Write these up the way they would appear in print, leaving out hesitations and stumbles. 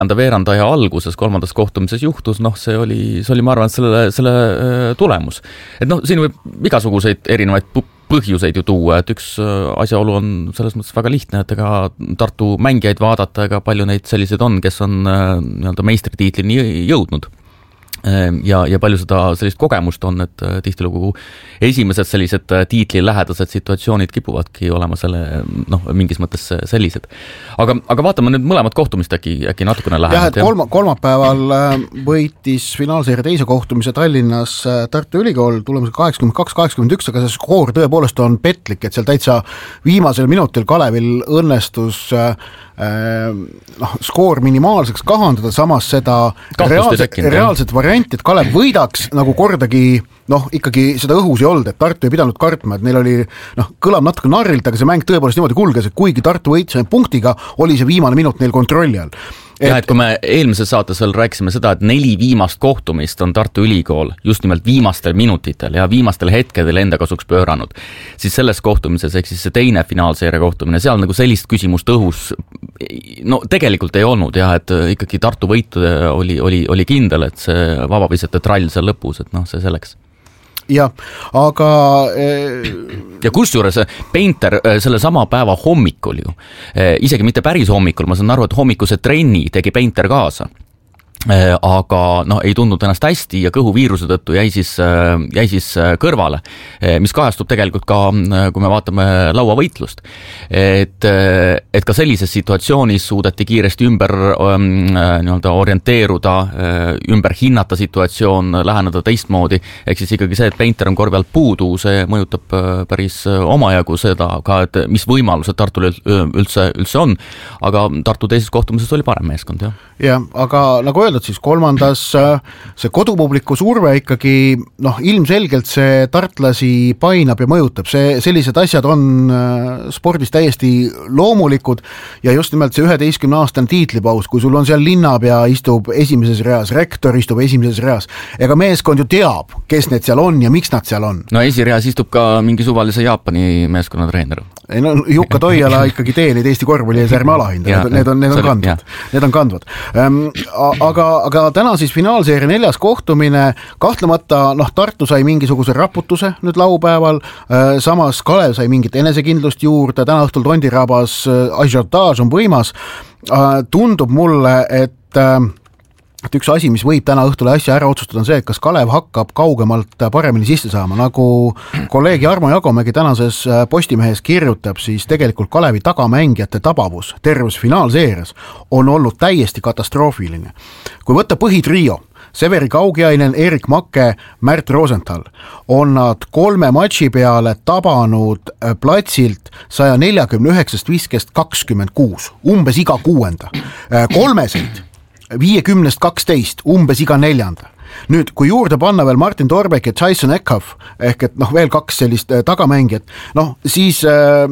veerandaja alguses kolmandas kohtumises juhtus, see oli ma arvan, et selle tulemus. Et siin võib igasuguseid erinevaid põhjuseid ju tuua, et üks asjaolu on selles mõttes väga lihtne, et ega Tartu mängijaid vaadata, ega palju neid selliseid on, kes on meistritiitlini jõudnud. Ja palju seda sellist kogemust on, et tihtilugu esimesed sellised tiitli lähedased situatsioonid kipuvadki olema mingis mõttes sellised. Aga vaatame nüüd mõlemat kohtumist äkki natukene lähemalt. Jah, et kolmapäeval võitis finaalseeria teise kohtumise Tallinnas Tartu Ülikool tulemusega 82-81, aga see skoor tõepoolest on petlik, et seal täitsa viimasel minutil Kalevil õnnestus skoor minimaalseks kahandada, samas seda reaalset varianti, et Kalev võidaks nagu kordagi ikkagi seda õhus ei olnud, et Tartu ei pidanud kartma, et neil oli, kõlab natuke narrilt, aga see mäng tõepoolest niimoodi kulges, et kuigi Tartu võitis punktiga, oli see viimane minut neil kontrolli all. Ja, et kui me eelmises saates veel rääkisime seda, et 4 viimast kohtumist on Tartu Ülikool just nimelt viimastel minutitel ja viimastel hetkedel enda kasuks pööranud, siis selles kohtumises, ehk siis see teine finaalseeria kohtumine, seal nagu sellist küsimust õhus tegelikult ei olnud jah, et ikkagi Tartu võit oli kindel, et see vabavisete trall seal lõpus, et see selleks. Ja, aga ja kusjuures Painter selle sama päeva hommikul ju, isegi mitte päris hommikul, ma saan aru, et hommikuse trenni tegi Painter kaasa, aga ei tundnud ennast hästi ja kõhuviiruse tõttu jäi siis kõrvale, mis kajastub tegelikult ka, kui me vaatame lauavõitlust, et ka sellises situatsioonis suudeti kiiresti ümber orienteeruda, ümber hinnata situatsioon, läheneda teistmoodi, ehk siis ikkagi see, et Painter on korvi alt puudu, see mõjutab päris omajagu seda ka, et mis võimalused Tartul üldse on, aga Tartu teises kohtumises oli parem meeskond, jah. Ja, aga nagu öeldud, siis kolmandas see kodupubliku surve ikkagi, ilmselgelt see tartlasi painab ja mõjutab. Sellised asjad on spordis täiesti loomulikud ja just nimelt see 11-aastane tiitlipaus, kui sul on seal linnapea istub esimeses reas, rektor istub esimeses reas, ega meeskond ju teab, kes need seal on ja miks nad seal on. Esireas istub ka mingi suvalise Jaapani meeskonna treener. Jukka Toiala ikkagi teenid Eesti korvpalli ja ärme alahinda, need on kandvad. Aga täna siis finaalseeria 4. kohtumine, kahtlemata Tartu sai mingisuguse raputuse nüüd laupäeval, samas Kalev sai mingit enesekindlust juurde, täna õhtul Tondirabas ažiotaaž on võimas, tundub mulle, et üks asi, mis võib täna õhtule asja ära otsustada, on see, et kas Kalev hakkab kaugemalt paremini sisse saama. Nagu kolleeg Jarmo Jagomägi tänases Postimehes kirjutab, siis tegelikult Kalevi tagamängijate tabavus terves finaalseerias on olnud täiesti katastroofiline. Kui võtta põhitrio, Severi Kaugiainen, Erik Make, Märt Rosenthal, on nad 3 matši peale tabanud platsilt 149 viskest 26, umbes iga 6. Kolmeseid 50-12, umbes iga 4. Nüüd, kui juurde panna veel Martin Torbek ja Jason Eckhoff, ehk et veel 2 sellist tagamängijat, siis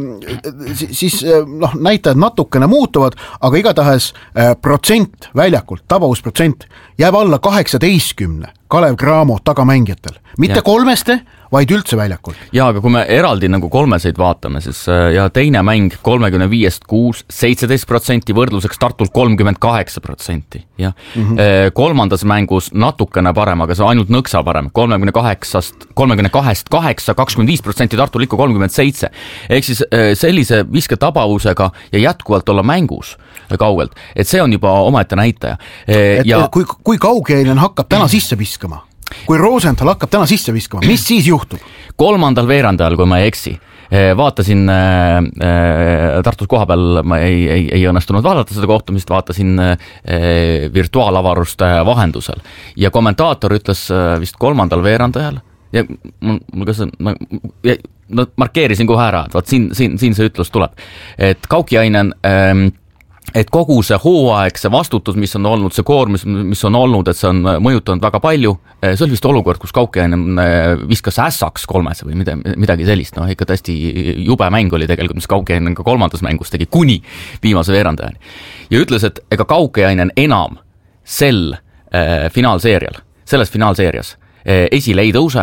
näitajad natukene muutuvad, aga igatahes protsent väljakult, tabavusprotsent jääb alla 18 Kalev Cramo tagamängijatel. Mitte 3, vaid üldse väljakul. Ja, aga kui me eraldi nagu 3 vaatame, siis ja teine mäng 35-6, 17%, võrdluseks Tartul 38%. Ja. Kolmandas mängus natukene parem, aga see on ainult nõksa parem. 32-8, 25%, Tartul ikka 37%. Ehk siis sellise visketabavusega ja jätkuvalt olla mängus kaugelt, et see on juba omaette näitaja. Kui Kaugiainen hakkab täna sisse viskama, kui Rosenthal hakkab täna sisse viskama, mis siis juhtub? Kolmandal veerandajal, kui ma ei eksi, vaatasin Tartus kohapeal, ma ei õnnestunud vaadata seda kohtumist, vaatasin virtuaalavaruste vahendusel ja kommentaator ütles vist kolmandal veerandajal ja markeerisin kohe ära, et vaat siin see ütlus tuleb, et Kaugiainen et kogu see hooaeg, see vastutus, mis on olnud, see koormus, mis on olnud, et see on mõjutanud väga palju, see oli vist olukord, kus Kaugiainen viskas ässaks 3 või midagi sellist, ikka täiesti jube mäng oli tegelikult, mis Kaugiainen ka kolmandas mängus tegi kuni viimase veerandajani. Ja ütles, et ega Kaugiainen enam selles finaalseerias esile ei tõuse,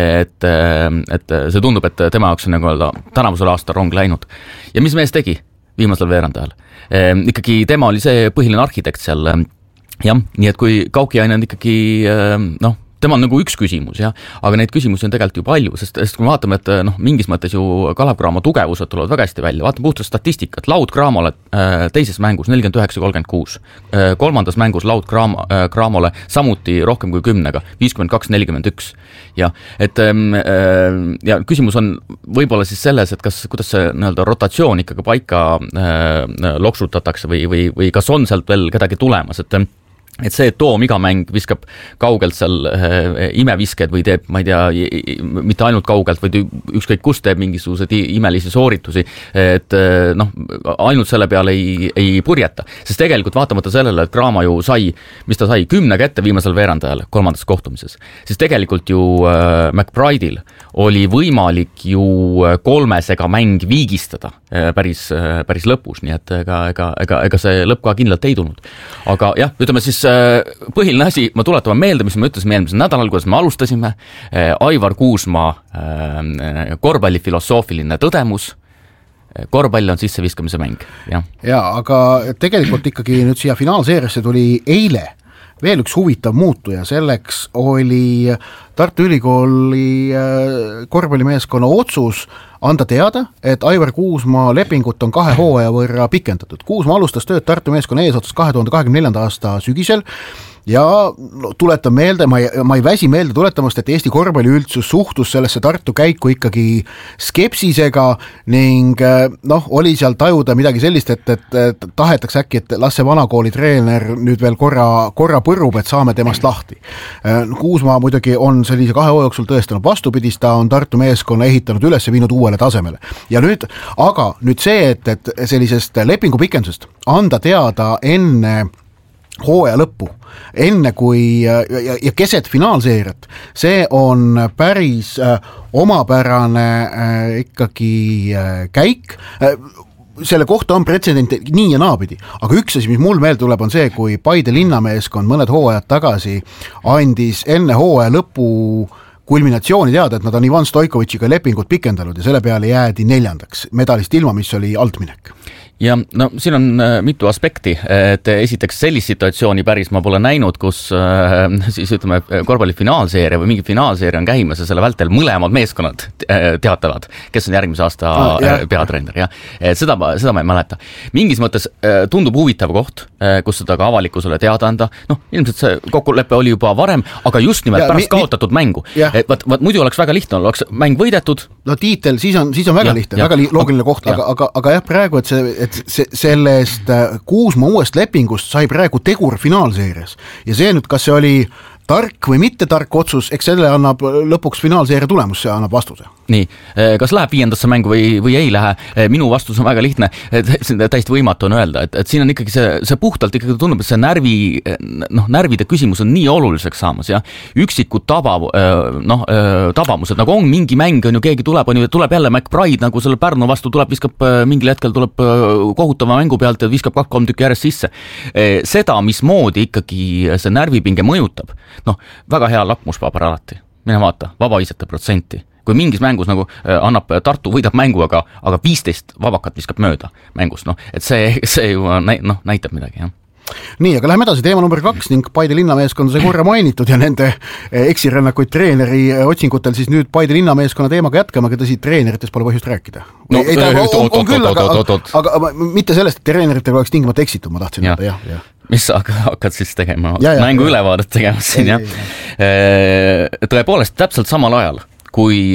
et see tundub, et tema jaoks on nagu tänavusel aasta rong läinud. Ja mis mees tegi? viimasel veerandajal. Ikkagi tema oli see põhiline arhitekt seal, jah, nii et kui Kaukiainen on ikkagi, tema on nagu üks küsimus, jah, aga neid küsimusi on tegelikult ju palju, sest kui me vaatame, et mingis mõttes ju Kalev Cramo tugevused tulevad väga hästi välja, vaatame puhtalt statistikat, laud Cramole teises mängus 49-36, kolmandas mängus laud Cramole samuti rohkem kui 10-ga, 52-41, ja et ja küsimus on võib-olla siis selles, et kuidas see nii-öelda rotatsioon ikkagi paika loksutatakse või kas on sealt veel kedagi tulemas, et see, et Toom iga mäng viskab kaugelt seal imevisked või teeb, ma ei tea, mitte ainult kaugelt, vaid ükskõik kust teeb mingisugused imelisi sooritusi, et ainult selle peale ei purjeta. Sest tegelikult vaatamata sellele, et Cramo ju sai 10 ette viimasel veerandajal kolmandas kohtumises, siis tegelikult ju McBride'il oli võimalik ju 3-sega mäng viigistada päris lõpus, nii et ega see lõpp ka kindlalt ei tulnud. Aga jah, ütleme siis põhiline asi, ma tuletame meelde, mis me ütlesime eelmisel nädalal, kuidas me alustasime, Aivar Kuusmaa korvpalli filosoofiline tõdemus, korvpall on sisseviskamise mäng. Ja, aga tegelikult ikkagi nüüd siia finaalseeriasse tuli eile veel üks huvitav muutuja, selleks oli Tartu Ülikooli korvpallimeeskonna otsus anda teada, et Aivar Kuusmaa lepingut on 2 hooaja võrra pikendatud. Kuusmaa alustas tööd Tartu meeskonna eesotsas 2024. aasta sügisel ja tuletan meelde, ma ei väsi meelde tuletamast, et Eesti korvpalliüldsus suhtus sellesse Tartu käiku ikkagi skepsisega ning oli seal tajuda midagi sellist, et tahetakse äkki, et las see vanakooli treener nüüd veel korra põrub, et saame temast lahti. Kuusmaa muidugi on sellise 2 hooaja jooksul tõestanud vastupidist, ta on Tartu meeskonna ehitanud üles ja viinud uuele tasemele. Ja nüüd see, et sellisest lepingu pikendusest anda teada enne hooaja lõppu, enne kui ja keset finaalseeriat, see on päris omapärane ikkagi käik. Selle kohta on pretsedent nii ja naapidi, aga üks asi, mis mul meel tuleb, on see, kui Paide linnameeskond mõned hooajad tagasi andis enne hooaja lõpu kulminatsiooni teada, et nad on Ivan Stoikovitšiga lepingut pikendanud ja selle peale jäädi 4. medalist ilma, mis oli altminek. Ja siin on mitu aspekti, et esiteks sellist situatsiooni päris ma pole näinud, kus siis ütleme korvpalli finaalseeria või mingi finaalseeria on käimas ja selle vältel mõlemad meeskonnad teatavad, kes on järgmise aasta peatreener. Ja. Seda ma ei mäleta. Mingis mõttes tundub huvitav koht, kus seda ka avalikkusele teada anda. Ilmselt see kokkulepe oli juba varem, aga just nimelt pärast kaotatud mängu. Muidu oleks väga lihtne, oleks mäng võidetud. Tiitel, siis on väga lihtne, väga loogiline koht, aga jah, praegu, et sellest Kuusmaa uuest lepingust sai praegu tegur finaalseerias ja see nüüd, kas see oli tark või mitte tark otsus, eks selle annab lõpuks finaalseeria tulemus, see annab vastuse. Nii, kas läheb 5. mängu või ei lähe? Minu vastus on väga lihtne, täiesti võimatu on öelda, et siin on ikkagi see puhtalt ikkagi tundub, et see närvide küsimus on nii oluliseks saamas ja üksikud tabamused, nagu on mingi mäng, on ju keegi tuleb jälle McBride, nagu selle Pärnu vastu tuleb, viskab mingil hetkel tuleb kohutava mängu pealt ja viskab 2-3 tükki järjest sisse. Seda, mismoodi ikkagi see närvipinge mõjutab, väga hea lakmuspaber alati, mine vaata, vabavisete protsenti. Kui mingis mängus nagu annab Tartu võidab mängu, aga 15 vabakat viskab mööda mängus, et see ju näitab midagi, jah. Nii, aga läheme edasi teema number 2 ning Paide linnameeskond sai korra mainitud ja nende eksirännakuid treeneri otsingutel siis nüüd Paide linnameeskonna teemaga jätkame, aga tõsi, treeneritest pole põhjust rääkida. On küll, aga mitte sellest, et treeneritel oleks tingimata eksitud, ma tahtsin öelda, jah. Mis sa hakkad siis tegema? Mängu ülevaadet tegema siin, jah. Tõepoolest, täpselt samal ajal, kui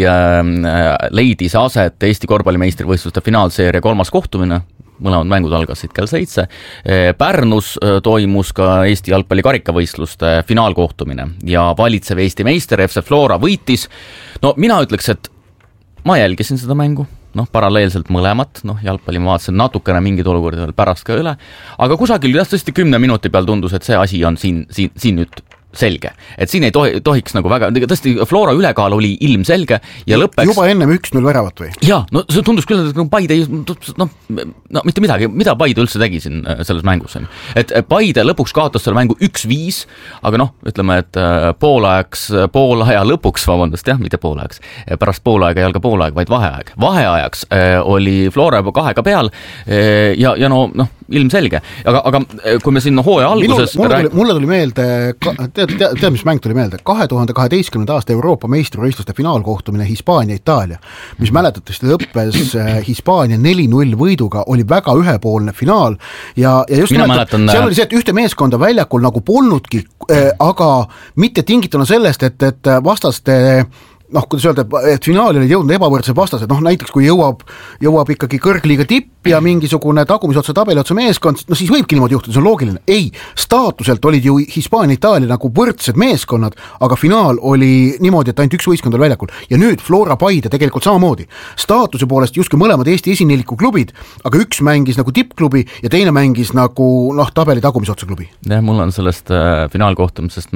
leidis aset Eesti korvpallimeistrivõistluste finaalseeria 3. kohtumine, mõlemad mängud algasid kell 7. Pärnus toimus ka Eesti jalgpalli karikavõistluste finaalkohtumine ja valitsev Eesti meister FC Flora võitis. Mina ütleks, et ma jälgisin seda mängu, paralleelselt mõlemat, jalgpalli ma vaatasin natukene mingid olukordi veel pärast ka üle, aga kusagil tõesti 10 minuti peal tundus, et see asi on siin nüüd selge, et siin ei tohiks nagu väga, tõesti Flora ülekaal oli ilmselge ja lõppeks... Juba ennem 1-0 väravat või? Jaa, no see tundus küll, et Paide mitte midagi, mida Paide üldse tegi siin selles mängus. Et Paide lõpuks kaotas selle mängu 1-5, aga ütleme, et poolaja lõpuks, vabandust, mitte poolajaks, pärast poolaega ei ole ka poolaeg, vaid vaheaeg. Vaheajaks oli Flora juba 2 peal ja ilmselge. Aga kui me siin hooaja alguses... Mulle tuli meelde... Tead, mis mäng tuli meelde? 2012. aasta Euroopa meistrivõistluste finaalkohtumine Hispaania-Itaalia, mis mäletatavasti lõppes Hispaania 4-0 võiduga, oli väga ühepoolne finaal ja just seal oli see, et ühte meeskonda väljakul nagu polnudki, aga mitte tingituna sellest, et vastaste kuidas öelda, et finaali olid jõudnud ebavõrdsed vastased, näiteks kui jõuab ikkagi kõrgliiga tipp ja mingisugune tagumisotsa tabeliotsa meeskond, siis võibki niimoodi juhtuda, see on loogiline. Ei, staatuselt olid ju Hispaania-Itaalia nagu võrdsed meeskonnad, aga finaal oli niimoodi, et ainult üks võistkond oli väljakul. Ja nüüd Flora Paide tegelikult samamoodi. Staatuse poolest justkui mõlemad Eesti esineliku klubid, aga üks mängis nagu tippklubi ja teine mängis nagu tabeli tagumisotsa klubi. Ja, mul on sellest finaalkohtumisest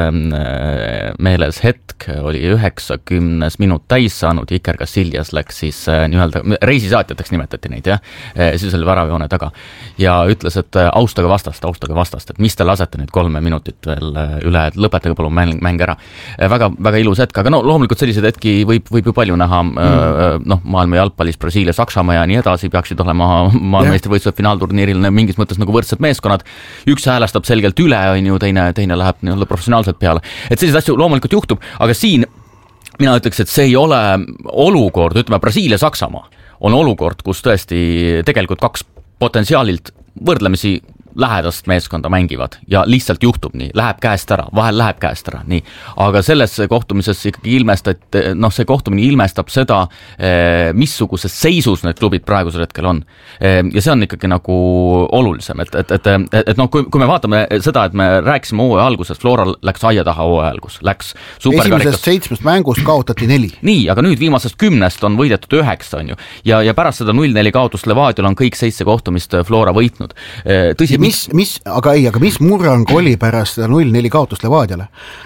meeles hetk, oli 90 minut täis saanud, Iker Casillas läks siis nii-öelda, reisisaatjateks nimetati neid, jah, siis oli väravajoone taga ja ütles, et austage vastast, et mis te lasete nüüd 3 minutit veel üle, et lõpetage palun mäng ära. Väga, väga ilus hetk, aga loomulikult sellised hetki võib ju palju näha, maailma jalgpallis, Brasiilia, Saksamaa ja nii edasi peaksid olema maailmameistrivõistlused finaalturniiril mingis mõttes nagu võrdsed meeskonnad, üks häälestab selgelt üle, teine läheb nii-öelda professionaalselt peale, et sellised asju loomulikult juhtub, aga siin mina ütleks, et see ei ole olukord, ütleme Brasiilia-Saksamaa on olukord, kus tõesti tegelikult 2 potentsiaalilt võrdlemisi lähedast meeskonda mängivad ja lihtsalt juhtub nii, vahel läheb käest ära, nii. Aga selles kohtumises ikkagi see kohtumine ilmestab seda, missuguses seisus need klubid praegusel hetkel on. Ja see on ikkagi nagu olulisem, et kui me vaatame seda, et me rääkisime hooaja alguses, Flora läks aia taha hooaja algus, läks esimesest 7 mängust kaotati 4. Nii, aga nüüd viimasest 10 on võidetud 9, on ju. Ja pärast seda 0-4 kaotust Levadial on kõik 7 kohtumist Flora võitnud. Tõsi, aga mis murrang oli pärast 0-4 kaotust Levadiale?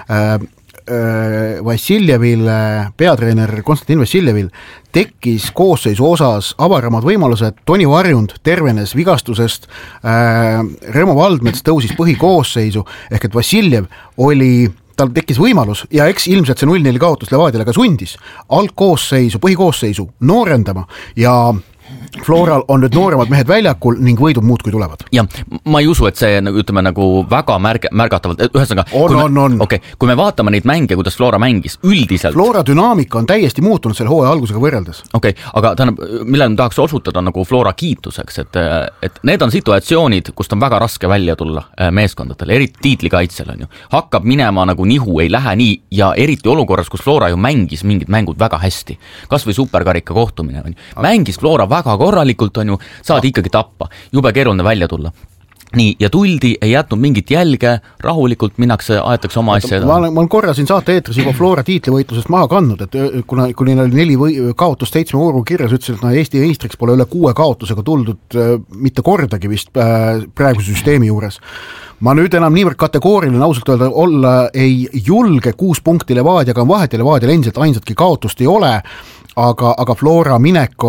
Vassiljevil, peatreener Konstantin Vassiljevil tekkis koosseisu osas avaramad võimalused, Toni Varjund tervenes vigastusest, Remo Valdmets tõusis põhikoosseisu, ehk et Vassiljev tal tekkis võimalus ja eks ilmselt see 0-4 kaotus Levadiale ka sundis põhikoosseisu noorendama ja Floral on nüüd nooremad mehed väljakul ning võidub muud kui tulevad. Ja ma ei usu, et see ütleme nagu väga märgatavalt, ühesõnaga kui me vaatame neid mänge, kuidas Flora mängis üldiselt. Flora dünaamika on täiesti muutunud selle hooaja algusega võrreldes. Aga millele tahaks osutada nagu Flora kiituseks, et need on situatsioonid, kust on väga raske välja tulla meeskondadel, eriti tiitlikaitsel on ju. Hakkab minema nagu nihu, ei lähe nii ja eriti olukorras, kus Flora ju mängis mingid mängud väga hästi. Kas või superkarika kohtumine on ju. Mängis Flora väga korralikult on ju, saad ikkagi tappa, jube keeruline välja tulla. Nii, ja tuldi, ei jätnud mingit jälge, rahulikult minnakse, aetakse oma asja. Ma olen korra siin saate eetris juba Flora tiitlivõitlusest maha kandnud, et kui neil oli 4 kaotust 7 vooru kirjas, ütlesin, et Eesti meistriks pole üle 6 kaotusega tuldud mitte kordagi vist praeguse süsteemi juures. Ma nüüd enam niivõrd kategooriline ausalt öelda olla ei julge, 6 punkti Levadiaga on vahet ja Levadial endiselt ainsatki kaotust ei ole, aga Flora minek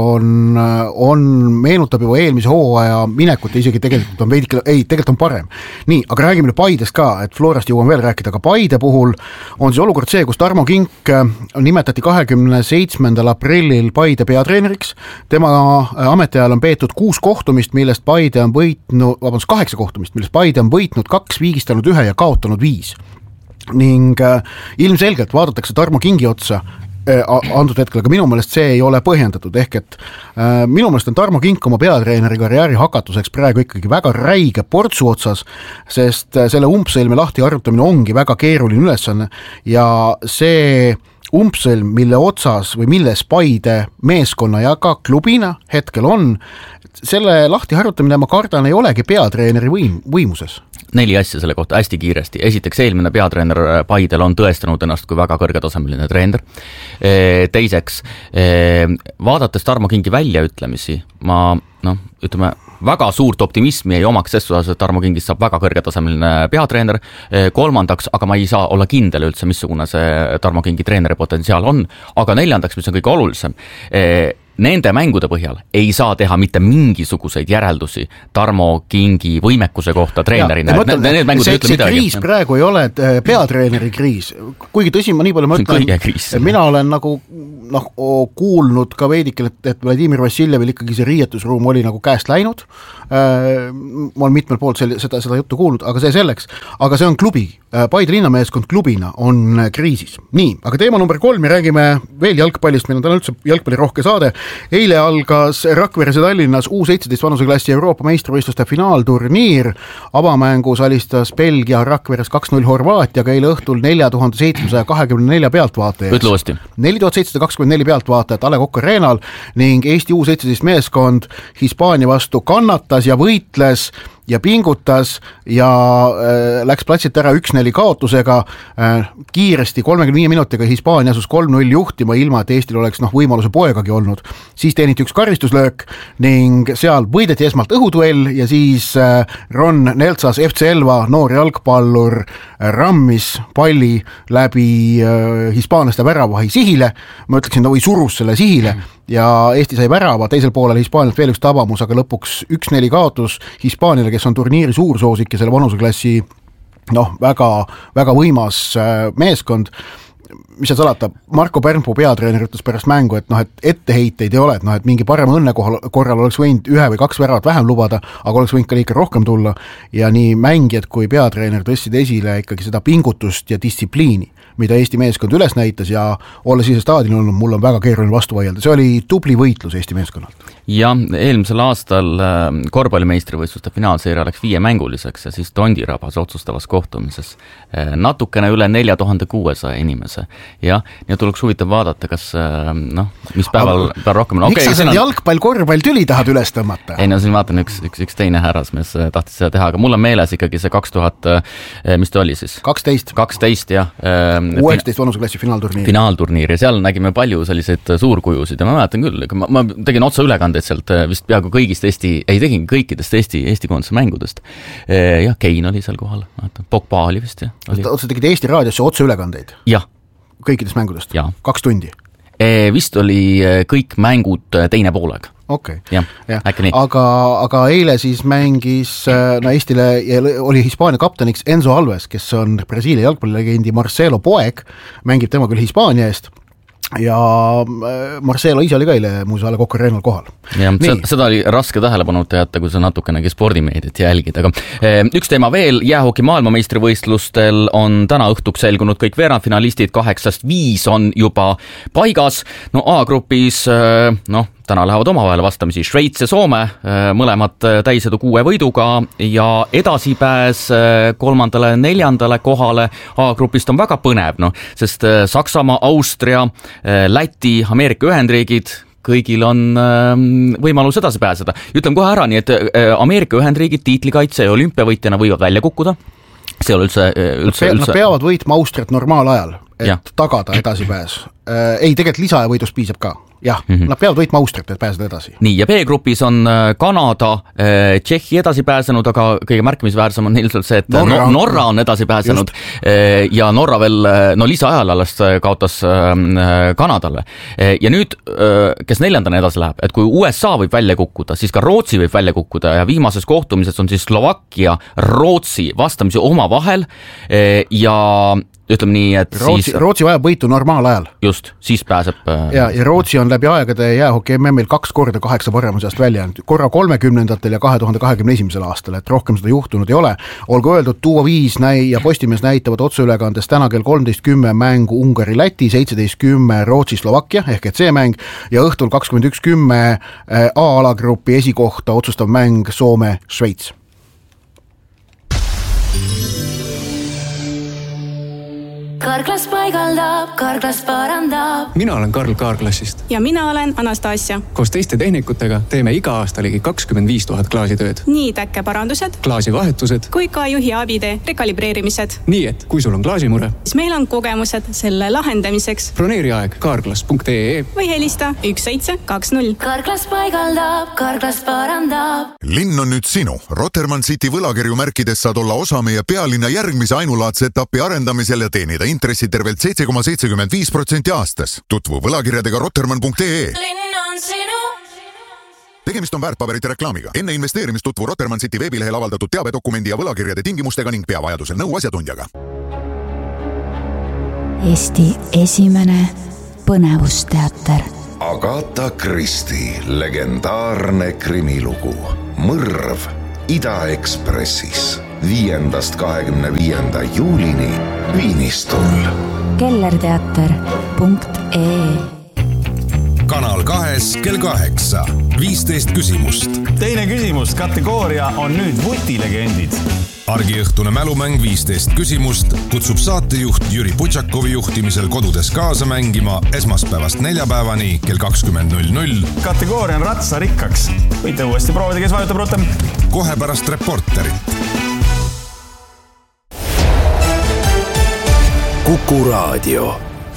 on meenutab juba eelmise hooaja minekut ja isegi tegelikult on parem. Nii, aga räägime nüüd Paidest ka, et Florast jõuan veel rääkida, aga Paide puhul on see olukord see, kus Tarmo Kink nimetati 27. aprillil Paide peatreeneriks. Tema ametiajal on peetud 6 kohtumist, millest Paide on võitnud, 8 kohtumist, millest Paide on võitnud 2, viigistanud 1 ja kaotanud 5. Ning ilmselgelt vaadatakse Tarmo Kingi otsa antud hetkel, aga minu meelest see ei ole põhjendatud, ehk et minu meelest on Tarmo Kink oma peatreeneri karjääri hakatuseks praegu ikkagi väga räige portsu otsas, sest selle umbsõlme lahti arvutamine ongi väga keeruline ülesanne ja see umbsõlm, mille otsas või milles Paide meeskonna ja ka klubina hetkel on, selle lahti harjutamine, ma kardan, ei olegi peatreeneri võimuses. 4 asja selle kohta hästi kiiresti. Esiteks, eelmine peatreener Paidel on tõestanud ennast kui väga kõrgetasemeline treener. Teiseks, vaadates Tarmo Kingi väljaütlemisi, ma ütleme, väga suurt optimismi ei omaks ses osas, et Tarmo Kingist saab väga kõrgetasemeline peatreener. Kolmandaks, aga ma ei saa olla kindel üldse, missugune see Tarmo Kingi treeneri potentsiaal on. Aga neljandaks, mis on kõige olulisem, nende mängude põhjal ei saa teha mitte mingisuguseid järeldusi Tarmo Kingi võimekuse kohta treenerina. See kriis praegu ei ole peatreeneri kriis, kuigi tõsi, ma nii palju mõtlen, mina olen nagu kuulnud ka veidikene, et Vladimir Vassiljevil ikkagi see riietusruum oli nagu käest läinud. Ma olen mitmel poolt seda juttu kuulnud, aga see selleks. Aga see on klubi, Paide linnameeskond klubina on kriisis. Nii, aga teema number 3 ja räägime veel jalgpallist, meil on täna üldse jalgpallirohke saade. Eile algas Rakveres ja Tallinnas U17 vanuseklassi Euroopa meistrivõistluste finaalturniir. Avamängus alistas Belgia Rakveres 2-0 Horvaatiaga eile õhtul 4724 pealtvaataja. Ütle uuesti. 4724 pealtvaatajat A Le Coq Arenal ning Eesti U17 meeskond Hispaania vastu kannatas ja võitles ja pingutas ja läks platsilt ära 1-4 kaotusega. Kiiresti 35 minutiga Hispaania asus 3-0 juhtima, ilma et Eestil oleks võimaluse poegagi olnud. Siis teeniti üks karistuslöök ning seal võideti esmalt õhuduell ja siis Ron Neltsas FC Elva noor jalgpallur rammis palli läbi hispaanlaste väravahi sihile. Ma ütleksin, või surus selle sihile ja Eesti sai värava, teisel poolel Hispaanialt veel üks tabamus, aga lõpuks 1-4 kaotus Hispaaniale, kes on turniiri suursoosik ja selle vanuseklassi väga, väga võimas meeskond. Mis see salata, Marko Pärnpuu peatreener ütles pärast mängu, et etteheiteid ei ole, et mingi parem õnne korral oleks võinud 1 või 2 väravat vähem lubada, aga oleks võinud ka liiga rohkem tulla ja nii mängijad kui peatreener tõstsid esile ikkagi seda pingutust ja distsipliini, mida Eesti meeskond üles näitas ja olles ise staadionil olnud, mul on väga keeruline vastu vaielda. See oli tubli võitlus Eesti meeskonnalt. Ja eelmisel aastal korvpallimeistrivõistluste finaalseeria läks 5-mänguliseks ja siis Tondirabas otsustavas kohtumises natukene üle 4600 inimese. Ja tuleks huvitav vaadata, kas mis päeval rohkem on. Miks sa jalgpall-korvpall tüli tahad üles tõmmata? Ei, siin vaatan üks teine härrasmees tahtis seda teha, aga mul on meeles ikkagi see 2000, mis ta oli siis? 12, jah. 19 vanuseklassi finaalturniir ja seal nägime palju selliseid suurkujusid ja ma mäletan küll, ma tegin otsa ülekandeid sealt vist peaaegu tegin kõikidest Eesti koondise mängudest. Ja Kein oli seal kohal, Pogba oli vist. Otsa tegid Eesti raadiosse otsa ülekandeid? Jah. Kõikidest mängudest? Ja. 2 tundi? Vist oli kõik mängud teine poolega. Okay. Ja, äkki nii. Aga eile siis mängis Eestile ja oli Hispaania kapteniks Enzo Alves, kes on Brasiilia jalgpallilegendi Marcelo poeg, mängib tema küll Hispaania eest ja Marcelo ise oli ka eile muuseas A Le Coq Arenal kohal. Ja, seda oli raske tähelepanuta jätta, kui sa natukenegi spordimeediat jälgid, aga üks teema veel, jäähoki maailmameistrivõistlustel on täna õhtuks selgunud kõik veerandfinalistid, 8-5 on juba paigas, A-grupis täna lähevad omavahel vastamisi Šveits ja Soome, mõlemad täisedu 6 võiduga ja edasipääs 3.–4. kohale A-grupist on väga põnev, sest Saksamaa, Austria, Läti, Ameerika Ühendriigid, kõigil on võimalus edasi pääseda. Ütlen kohe ära, nii et Ameerika Ühendriigid tiitlikaitse ja olümpiavõitjana võivad välja kukkuda. See on üldse... Nad peavad võitma Austriat normaalajal, et tagada edasipääs. Ei, tegelikult lisaaja võidust piisab ka. Jah, nad peavad võitma Austriat, et pääseda edasi. Nii, ja B-grupis on Kanada, Tšehhi edasi pääsenud, aga kõige märkimisväärsem on ilmselt see, et Norra on edasi pääsenud ja Norra veel lisaajal alles kaotas Kanadale. Ja nüüd, kes 4. edasi läheb, et kui USA võib välja kukkuda, siis ka Rootsi võib välja kukkuda ja viimases kohtumises on siis Slovakkia, Rootsi vastamisi omavahel ja ütleme nii, et Rootsi vajab võitu normaalajal. Just, siis pääseb... Ja Rootsi on läbi aegade jäähoki MM-il 2 korda 8 paremuse välja jäänud. Korra 30. ja 2021. aastal, et rohkem seda juhtunud ei ole. Olgu öeldud, Tuua 5 ja Postimees näitavad otseülekandes täna kell 13.10 mängu Ungari-Läti, 17.10 Rootsi-Slovakkia ehk et see mäng ja õhtul 21.10 A-alagrupi esikohta otsustav mäng Soome-Šveits. Karklas paigaldab, Karklas parandab. Mina olen Karl Kaarklassist. Ja mina olen Anastasia. Koos teiste tehnikutega teeme iga aasta ligi 25 000 klaasitööd. Nii täkkeparandused, klaasivahetused kui ka juhi abide rekalibreerimised. Nii et kui sul on klaasimure, siis meil on kogemused selle lahendamiseks. Broneeri aeg kaarklas.ee või helista 1720. Karklas paigaldab, Karklas parandab. Linn on nüüd sinu. Rotermann City võlakirju märkides saad olla osa meie pealinna järgmise ainulaadse etapi arendamisel ja teenida intressi tervelt 7,75% aastas. Tutvu võlakirjadega rotermann.ee. Linn on sinu. Tegemist on väärtpaberite reklaamiga. Enne investeerimist tutvu Rotermann City veebilehel avaldatud teabedokumendi ja võlakirjade tingimustega ning pea vajadusel nõu asjatundjaga. Eesti esimene põnevusteater. Agatha Christie legendaarne krimilugu Mõrv Ida-Ekspressis 5.–25. juulini Viinistul. kellerteater.ee. Kanal 2 kell 8. 15 küsimust. Teine küsimus, kategooria on nüüd vutilegendid. Argiõhtune mälumäng 15 küsimust kutsub saatejuht Jüri Putšakovi juhtimisel kodudes kaasa mängima esmaspäevast neljapäevani kell 20.00. Kategooria on ratsarikkaks. Võite uuesti proovida, kes vajutab rohkem. Kohe pärast reporterit. Kuku Raadio.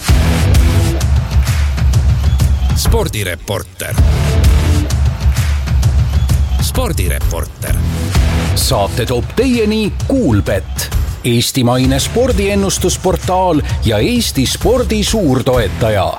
Spordireporter. Spordireporter. Saate toob teieni Kuulbet, eestimaine spordiennustusportaal ja Eesti spordi suurtoetaja.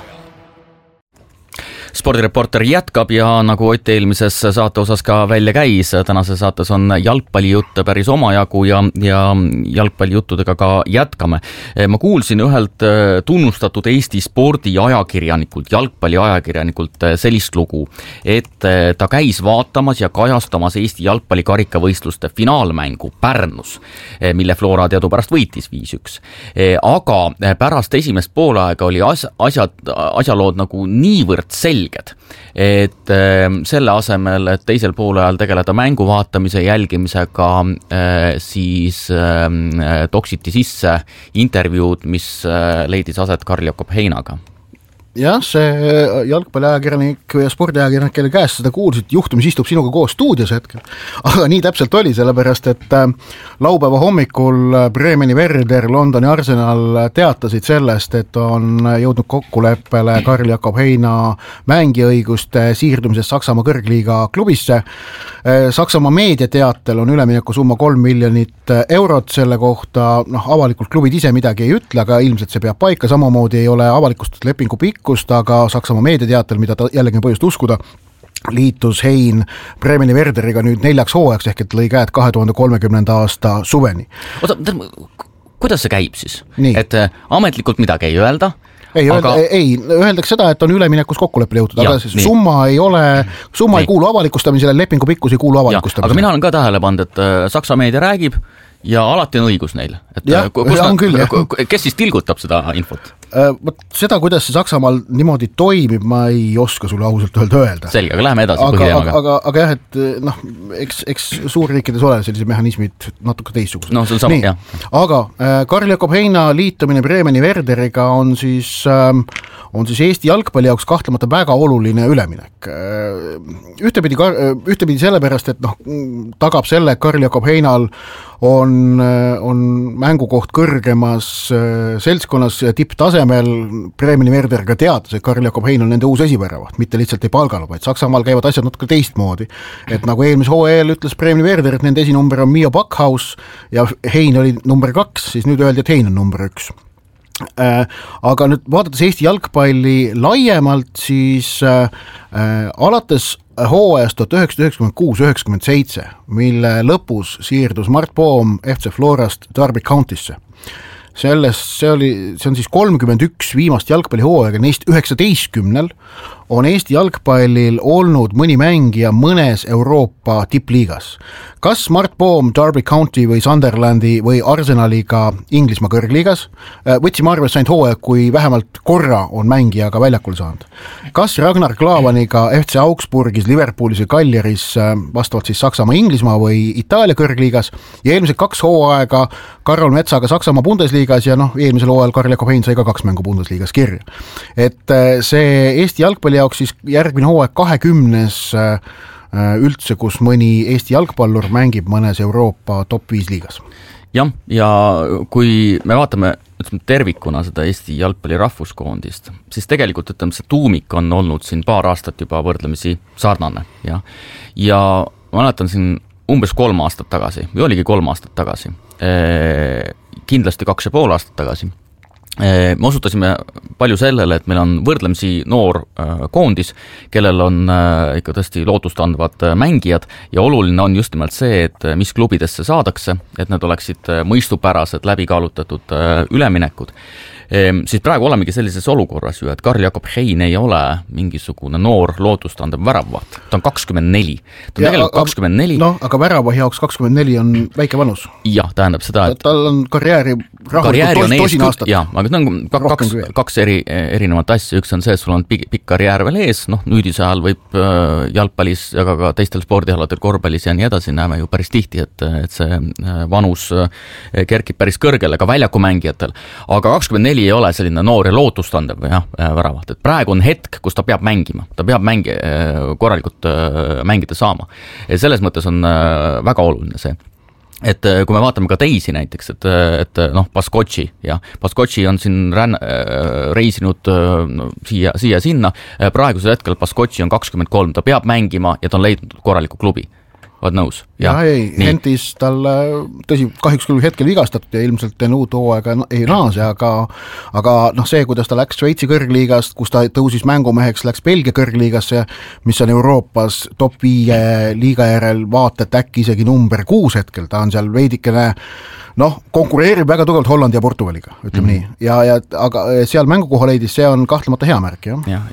Spordireporter jätkab ja nagu Ott eelmises saate osas ka välja käis, tänase saates on jalgpallijutte päris omajagu ja jalgpallijuttudega ka jätkame. Ma kuulsin ühelt tunnustatud Eesti spordi ajakirjanikult, jalgpalliajakirjanikult sellist lugu, et ta käis vaatamas ja kajastamas Eesti jalgpallikarikavõistluste finaalmängu Pärnus, mille Flora teadupärast võitis 5-1. Aga pärast esimest poolaega oli asjalood nagu niivõrd selged, et selle asemel, et teisel poolajal tegeleda mängu vaatamise jälgimisega, siis toksiti sisse intervjuud, mis leidis aset Karl Jakob Heinaga. Jah, see jalgpalliajakirjanik ja spordiajakirjanik, kelle käest seda kuulsid, juhtumis istub sinuga koos stuudios hetkel. Aga nii täpselt oli, sellepärast, et laupäeva hommikul Bremeni Werder, Londoni Arsenal teatasid sellest, et on jõudnud kokkuleppele Karl Jakob Heina mängiõiguste siirdumises Saksamaa kõrgliiga klubisse. Saksamaa meediateatel on ülemineku summa 3 miljonit eurot selle kohta, avalikult klubid ise midagi ei ütle, aga ilmselt see peab paika, samamoodi ei ole avalikustud lepingu pikkust, aga Saksamaa meediateatel, mida ta jällegi on põhjust uskuda, liitus Hein Bremeni Werderiga nüüd 4 hooajaks ehk et lõi käed 2030. aasta suveni. Oota, kuidas see käib siis? Nii. Et ametlikult midagi ei öelda? Öeldakse seda, et on üleminekus kokkuleppele jõutud, aga summa ei kuulu avalikustamisele, lepingu pikkus ei kuulu avalikustamisele. Aga mina olen ka tähele pannud, et Saksa meedia räägib ja alati on õigus neil. Kes siis tilgutab seda infot? Seda, kuidas see Saksamaal niimoodi toimib, ma ei oska sulle ausalt öelda. Selge, aga läheme edasi põhiteemaga. Aga jah, et eks suurriikides ole sellised mehhanismid natuke teistsugused. No see on sama, jah. Aga Karl Jakob Heina liitumine Bremeni Werderiga on siis Eesti jalgpalli jaoks kahtlemata väga oluline üleminek. Ühtepidi sellepärast, et tagab selle, et Karl Jakob Heinal on mängukoht kõrgemas seltskonnas tipptasemel. Bremeni Werder ka teatas, et Karl Jakob Hein on nende uus esiväravaht, mitte lihtsalt ei palganud, vaid Saksamaal käivad asjad natuke teistmoodi. Et nagu eelmise hooajal ütles Bremeni Werder, et nende esinumber on Mio Backhaus ja Hein oli number 2, siis nüüd öeldi, et Hein on number 1. Aga nüüd vaadates Eesti jalgpalli laiemalt, siis alates hooajast 1996-97, mille lõpus siirdus Mart Poom FC Florast Derby Countysse. See on siis 31 viimast jalgpallihooaega, neist 19 on Eesti jalgpallil olnud mõni mängija mõnes Euroopa tippliigas. Kas Mart Poom Derby County või Sunderlandi või Arsenaliga Inglismaa kõrgliigas? Võtsime arvesse ainult hooaeg, kui vähemalt korra on mängija ka väljakul saanud. Kas Ragnar Klavaniga FC Augsburgis, Liverpoolis või Kaljaris vastavalt siis Saksamaa, Inglismaa või Itaalia kõrgliigas ja eelmised 2 hooaega Karol Metsaga Saksamaa Bundesliigas ja eelmisel hooajal Karl Jakob Hein sai ka 2 mängu Bundesliigas kirja. Et see Eesti jalgpalli jaoks siis järgmine hooaeg 20 üldse, kus mõni Eesti jalgpallur mängib mõnes Euroopa top 5 liigas. Jah, ja kui me vaatame tervikuna seda Eesti jalgpalli rahvuskoondist, siis tegelikult see tuumik on olnud siin paar aastat juba võrdlemisi sarnane. Ja ma mäletan siin umbes 3 aastat tagasi, või oligi 3 aastat tagasi, kindlasti 2,5 aastat tagasi, me osutasime palju sellele, et meil on võrdlemisi noor koondis, kellel on ikka tõesti lootustandvad mängijad ja oluline on just nimelt see, et mis klubidesse saadakse, et need oleksid mõistupärased, läbikaalutatud üleminekud. Siis praegu olemegi sellises olukorras ju, et Karl Jakob Hein ei ole mingisugune noor lootustandev väravvaht. Ta on 24. Ta on tegelikult 24. Aga väravahi jaoks 24 on väike vanus. Jah, tähendab seda, et tal on karjääri tosin aastat. Jah, aga on kaks erinevat asja. Üks on see, et sul on pikk karjäär veel ees, nüüdise ajal võib jalgpallis, aga ka teistel spordialadel, korvpallis ja nii edasi näeme ju päris tihti, et see vanus kerkib päris kõrgele ka väljakumängijatel. Aga 24 ei ole selline noor ja lootustandev väravaht. Et praegu on hetk, kus ta peab mängima. Ta peab korralikult mängida saama. Ja selles mõttes on väga oluline see. Et kui me vaatame ka teisi näiteks, et Baskotši, Baskotši on siin reisinud siia sinna. Praegusel hetkel Baskotši on 23, ta peab mängima ja ta on leidnud korraliku klubi. Vaad nõus? Hentis tal tõsi kahjuks küll hetkel vigastatud ja ilmselt uut hooaega ei naase, aga see, kuidas ta läks Šveitsi kõrgliigast, kus ta tõusis mängumeheks, läks Belgia kõrgliigasse, mis on Euroopas top 5 liiga järel vaatet äkki isegi number 6 hetkel, ta on seal veidikene konkureerib väga tugevalt Hollandi ja Portugaliga, ütleme nii. Aga seal mängukoha leidis, see on kahtlemata hea märk.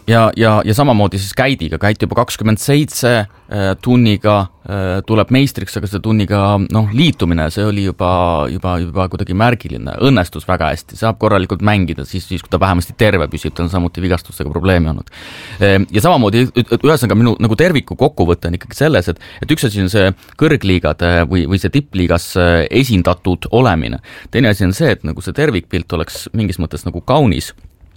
Ja samamoodi siis Käidiga, Käit juba 27 tunniga tuleb meistriks, aga see tunniga liitumine, see oli juba kuidagi märgiline, õnnestus väga hästi, saab korralikult mängida, siis kui ta vähemasti terve püsib, ta on samuti vigastustega probleemi olnud. Ja samamoodi, ühesõnaga minu nagu terviku kokkuvõte on ikkagi selles, et üks asi on see kõrgliigade või see tippliigas esindatud olemine. Teine asi on see, et nagu see tervikpilt oleks mingis mõttes nagu kaunis,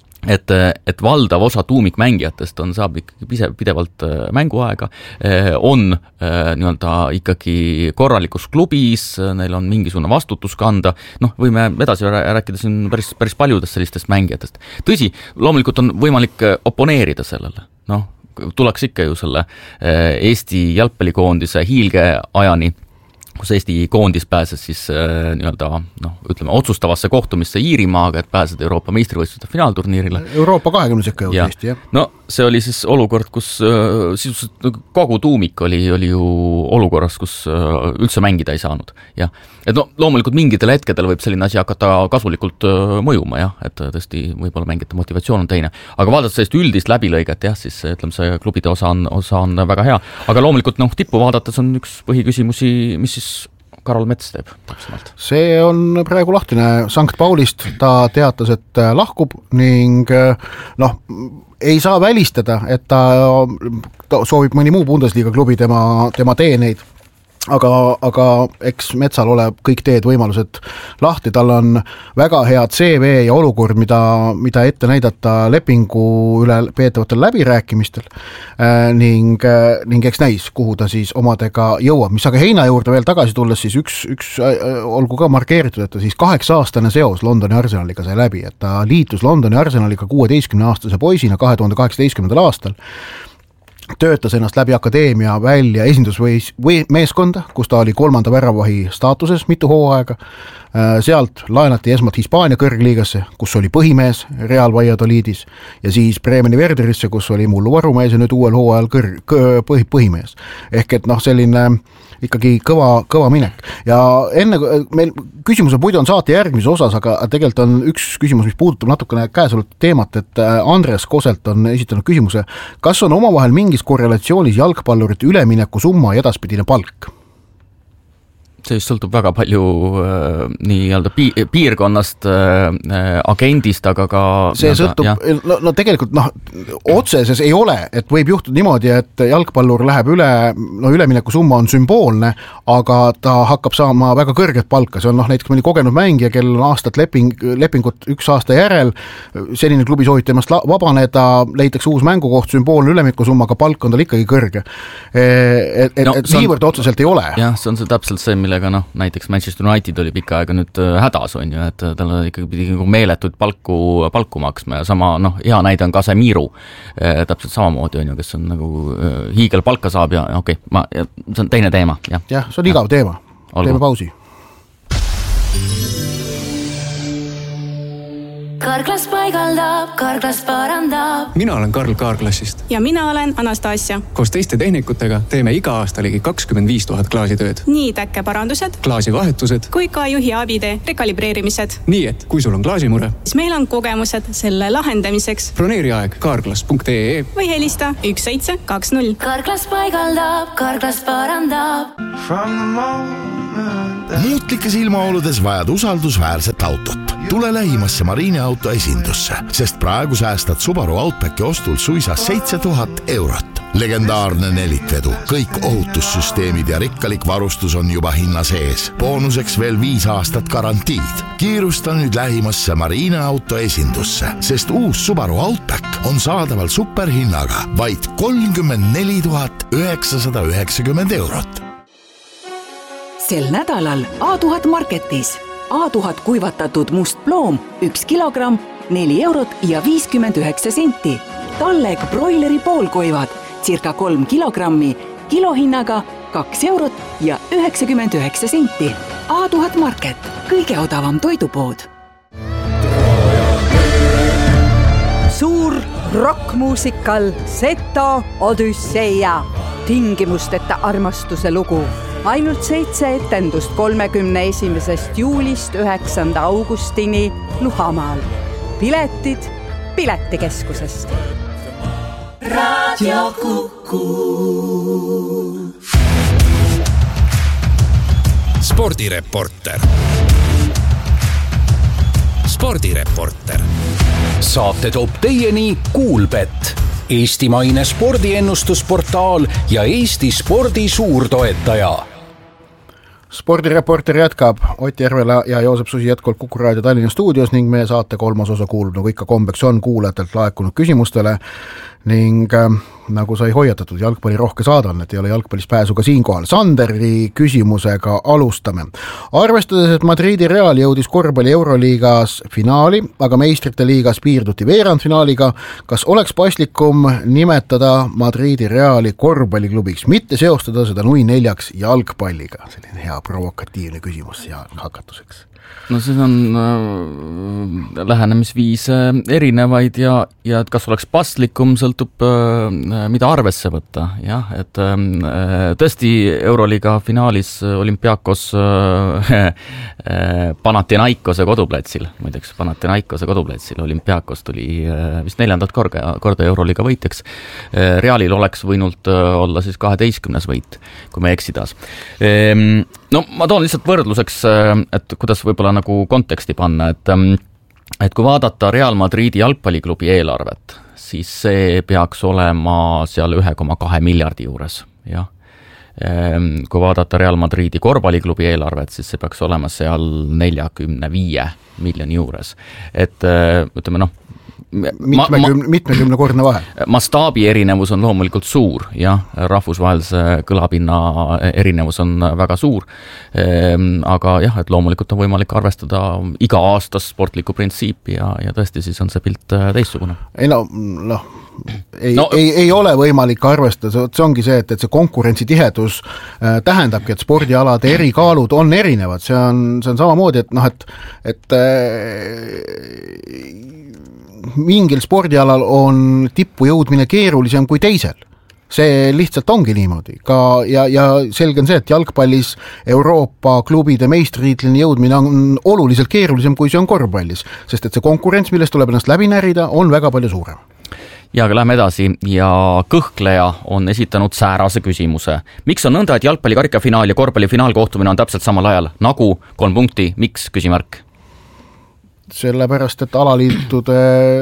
et valdav osa tuumikmängijatest saab ikkagi pidevalt mänguaega, on nii-öelda ikkagi korralikus klubis, neil on mingisugune vastutus kanda, võime edasi rääkida siin päris paljudest sellistest mängijatest. Tõsi, loomulikult on võimalik oponeerida sellele, tuleks ikka ju selle Eesti jalgpallikoondise hiilgeajani, kus Eesti koondis pääses siis ütleme otsustavasse kohtumisse Iirimaaga, et pääseda Euroopa meistrivõistluste finaalturniirile. Euroopa 20 sekka jõud Eesti, jah? See oli siis olukord, kus kogu tuumik oli ju olukorras, kus üldse mängida ei saanud. Ja. Et loomulikult mingitel hetkedel võib selline asi hakata kasulikult mõjuma, et tõesti võib-olla mängijate motivatsioon on teine. Aga vaadates sellist üldist läbilõiget, siis ütleme, see klubide osa on väga hea. Aga loomulikult tippu vaadates on üks põhiküsimusi, mis siis Karol Mets teeb täpsemalt? See on praegu lahtine Sankt Paulist, ta teatas, et lahkub ning ei saa välistada, et ta soovib mõni muu Bundesliga klubi tema teeneid. Aga eks Metsal ole kõik teed võimalused lahti, tal on väga hea CV ja olukord, mida ette näidata lepingu üle peetavatel läbirääkimistel ning eks näis, kuhu ta siis omadega jõuab. Mis aga Heina juurde veel tagasi tulles, siis üks olgu ka markeeritud, et ta siis 8-aastane seos Londoni Arsenaliga sai läbi, et ta liitus Londoni Arsenaliga 16-aastase poisina 2018. aastal. Töötas ennast läbi akadeemia välja esindusmeeskonda, kus ta oli 3. väravahi staatuses mitu hooaega. sealt laenati esmalt Hispaania kõrgliigasse, kus oli põhimees Real Valladolidis ja siis Bremeni Werderisse, kus oli mullu varumees ja nüüd uuel hooajal põhimees. Ehk et selline ikkagi kõva minek ja enne meil küsimus on muidu on saate järgmise osas, aga tegelikult on üks küsimus, mis puudutab natukene käesolevat teemat, et Andres Koselt on esitanud küsimuse, kas on omavahel mingis korrelatsioonis jalgpallurite ülemineku summa ja edaspidine palk? See just sõltub väga palju nii-öelda piirkonnast, agendist, aga ka... See sõltub, tegelikult otseses ei ole, et võib juhtuda niimoodi, et jalgpallur läheb ülemineku summa on sümboolne, aga ta hakkab saama väga kõrget palka. See on näiteks mõni kogenud mängija, kel on aastat lepingut 1 aasta järel, selline klubi soovitab ennast vabaneda, leitakse uus mängukoht, sümboolne ülemineku summa, aga palk on tal ikkagi kõrge. Niivõrd otseselt ei ole. Jah, see on see täpselt see, millega näiteks Manchester United oli pikka aega nüüd hädas, on ju, et tal ikkagi pidi meeletud palku maksma ja sama, hea näide on Casemiru, täpselt samamoodi, on ju, kes on nagu hiigel palka saab ja see on teine teema. Jah, see on igav teema. Teeme pausi. Karklas paigaldab, Karklas parandab. Mina olen Karl Kaarklassist. Ja mina olen Anastasia. Koos teiste tehnikutega teeme iga aasta ligi 25 000 klaasitööd. Nii täkkeparandused, klaasivahetused kui ka juhi abide rekalibreerimised. Nii et kui sul on klaasimure, siis meil on kogemused selle lahendamiseks. Broneeri aeg karklas.ee või helista 1720. Karklas paigaldab, Karklas parandab. Muutlikes ilmaoludes vajad usaldusväärset autot. Tule lähimasse Marine auto esindusse, sest praegu säästad Subaru Outbacki ostul suisa 7000 €. Legendaarne nelikvedu, kõik ohutussüsteemid ja rikkalik varustus on juba hinna sees. Boonuseks veel 5 aastat garantiid. Kiirusta nüüd lähimasse Marine auto esindusse, sest uus Subaru Outback on saadaval superhinnaga vaid 34 990 €. Sel nädalal A1000 Marketis. A1000 kuivatatud must ploom 1 kilogramm, 4 € ja 59 senti. Talleg broileri poolkuivad, circa 3 kilogrammi, kilohinnaga 2 € ja 99 senti. A1000 Market, kõige odavam toidupood. Suur rockmuusikal Seto Odüsseia. Tingimusteta armastuse lugu. Ainult 7 etendust 31. juulist 9. augustini Luhamaal. Piletid Piletikeskusest. Radio Kuku. Spordireporter. Spordireporter. Saate toob teieni Kuulbett, eestimaine spordiennustusportaal ja Eesti spordi suurtoetaja. Spordireporter jätkab Ott Järvela ja Joosep Susi jätkuvalt Kuku Raadio Tallinna stuudios ning meie saate 3. osa kuulub, nagu ikka kombeks on, kuulajatelt laekunud küsimustele ning nagu sai hoiatatud, jalgpalli rohke saadan, et ei ole jalgpallis pääsu ka siinkohal. Sanderi küsimusega alustame. Arvestades, et Madridi Real jõudis korvpalli Euroliigas finaali, aga meistrite liigas piirduti veerandfinaaliga, kas oleks paslikum nimetada Madridi Reali korvpalliklubiks, mitte seostada seda nui 4 jalgpalliga? Selline hea provokatiivne küsimus ja hakatuseks. No see on lähenemisviise erinevaid ja et kas oleks paslikum, sõltub mida arvesse võtta. Jah, et tõesti Euroliiga finaalis Olympiakos Panathinaikose koduplatsil, muideks Panathinaikose koduplatsil Olympiakos tuli vist 4. korda Euroliiga võitjaks. Realil oleks võinud olla siis 12. võit, kui me eksidas. No ma toon lihtsalt võrdluseks, et kuidas võib-olla nagu konteksti panna, et kui vaadata Real Madridi jalgpalliklubi eelarvet, siis see peaks olema seal 1,2 miljardi juures. Jah. Kui vaadata Real Madridi korvpalliklubi eelarvet, siis see peaks olema seal 45 miljoni juures. Et ütleme mitmekümnekordne vahe. Mastaabi erinevus on loomulikult suur, jah, rahvusvahelise kõlapinna erinevus on väga suur, aga jah, et loomulikult on võimalik arvestada iga aastas sportlikku printsiipi ja tõesti siis on see pilt teistsugune. Ei ole võimalik arvestada, see ongi see, et see konkurentsitihedus tähendabki, et spordialade erikaalud on erinevad, see on samamoodi, et mingil spordialal on tippu jõudmine keerulisem kui teisel. See lihtsalt ongi niimoodi. Ja selge on see, et jalgpallis Euroopa klubide meistritiitlini jõudmine on oluliselt keerulisem, kui see on korvpallis, sest et see konkurents, millest tuleb ennast läbi närida, on väga palju suurem. Ja aga lähme edasi ja kõhkleja on esitanud säärase küsimuse. Miks on nõnda, et jalgpalli karikafinaal ja korvpalli finaalkohtumine on täpselt samal ajal? Nagu 3 punkti, miks? Küsimärk. Sellepärast, et alaliitude